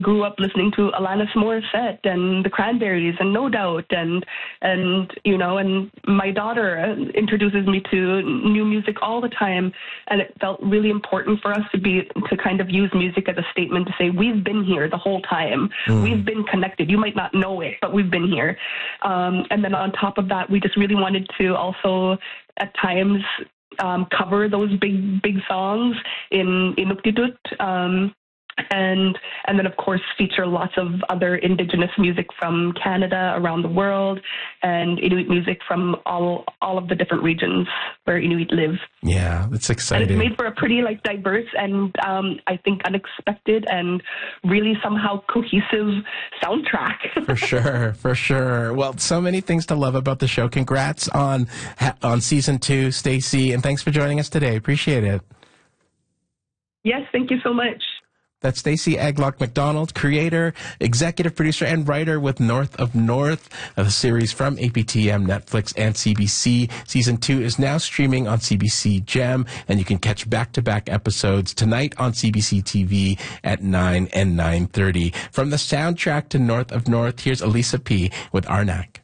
grew up listening to Alanis Morissette and the Cranberries and No Doubt and my daughter introduces me to new music all the time, and it felt really important for us to kind of use music as a statement to say we've been here the whole time. We've been connected. You might not know it, but we've been here. And then on top of that, we just really wanted to also at times cover those big songs in Inuktitut. And then, of course, feature lots of other Indigenous music from Canada, around the world, and Inuit music from all of the different regions where Inuit live. Yeah, that's exciting. And it's made for a pretty diverse and I think unexpected and really somehow cohesive soundtrack. For sure. Well, so many things to love about the show. Congrats on season 2, Stacey, and thanks for joining us today. Appreciate it. Yes, thank you so much. That's Stacey Eglock McDonald, creator, executive producer, and writer with North of North, a series from APTN, Netflix, and CBC. Season 2 is now streaming on CBC Gem, and you can catch back-to-back episodes tonight on CBC TV at 9 and 9:30. From the soundtrack to North of North, here's Elisa P. with Arnak.